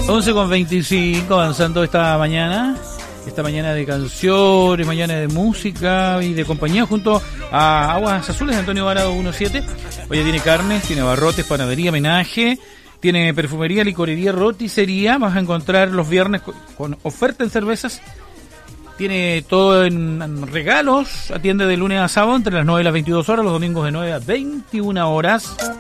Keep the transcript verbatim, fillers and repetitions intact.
once con veinticinco, avanzando esta mañana, esta mañana de canciones, mañana de música y de compañía junto a Aguas Azules de Antonio Varado diecisiete. Oye, tiene carnes, tiene barrotes, panadería, menaje, tiene perfumería, licorería, roticería. Vas a encontrar los viernes con oferta en cervezas. Tiene todo en regalos, atiende de lunes a sábado entre las nueve y las veintidós horas, los domingos de nueve a veintiuna horas.